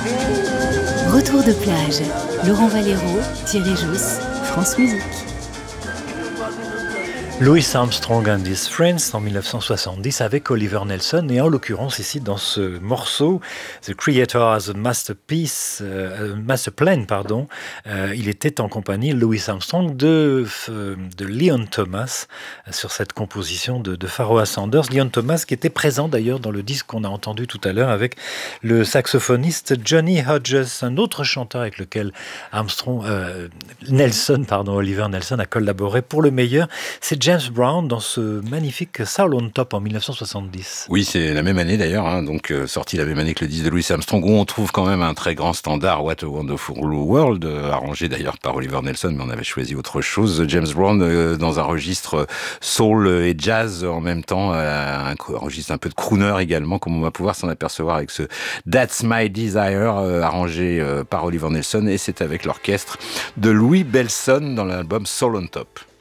Retour de plage. Laurent Valero, Thierry Jousse, France Musique. Louis Armstrong and His Friends en 1970 avec Oliver Nelson et en l'occurrence ici dans ce morceau The Creator Has a Masterpiece, Master Plan pardon, il était en compagnie Louis Armstrong de Leon Thomas sur cette composition de Pharoah Sanders. Leon Thomas qui était présent d'ailleurs dans le disque qu'on a entendu tout à l'heure avec le saxophoniste Johnny Hodges, un autre chanteur avec lequel Oliver Nelson a collaboré pour le meilleur. C'est James Brown dans ce magnifique Soul on Top en 1970. Oui, c'est la même année d'ailleurs, donc sorti la même année que le disque de Louis Armstrong, où on trouve quand même un très grand standard, What a Wonderful World, arrangé d'ailleurs par Oliver Nelson, mais on avait choisi autre chose. James Brown dans un registre soul et jazz en même temps, un registre un peu de crooner également, comme on va pouvoir s'en apercevoir avec ce That's My Desire, arrangé par Oliver Nelson, et c'est avec l'orchestre de Louis Bellson dans l'album Soul on Top.